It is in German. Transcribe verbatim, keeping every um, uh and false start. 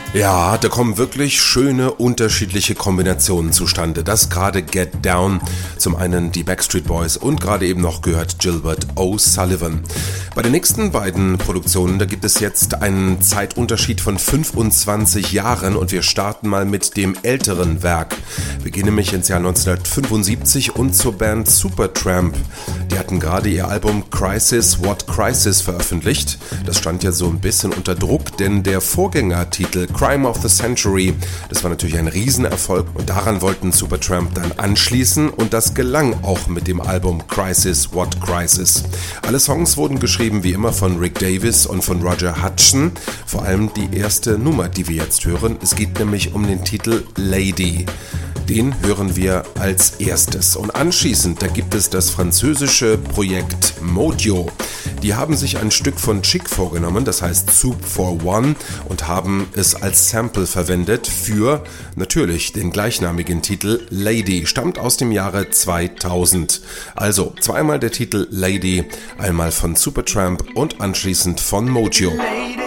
Ja, da kommen wirklich schöne, unterschiedliche Kombinationen zustande. Das gerade Get Down, zum einen die Backstreet Boys und gerade eben noch gehört Gilbert O'Sullivan. Bei den nächsten beiden Produktionen, da gibt es jetzt einen Zeitunterschied von fünfundzwanzig Jahren und wir starten mal mit dem älteren Werk. Wir gehen nämlich ins Jahr neunzehnhundertfünfundsiebzig und zur Band Supertramp. Die hatten gerade ihr Album Crisis, What Crisis veröffentlicht. Das stand ja so ein bisschen unter Druck, denn der Vorgängertitel Crime of the Century, das war natürlich ein Riesenerfolg und daran wollten Supertramp dann anschließen und das gelang auch mit dem Album Crisis, What Crisis. Alle Songs wurden geschrieben wie immer von Rick Davies und von Roger Hudson, vor allem die erste Nummer, die wir jetzt hören. Es geht nämlich um den Titel Lady. Den hören wir als erstes. Und anschließend, da gibt es das französische Projekt Mojo. Die haben sich ein Stück von Chic vorgenommen, das heißt Soup for One, und haben es als Sample verwendet für, natürlich, den gleichnamigen Titel Lady. Stammt aus dem Jahre zweitausend. Also zweimal der Titel Lady, einmal von Supertramp und anschließend von Mojo. Lady.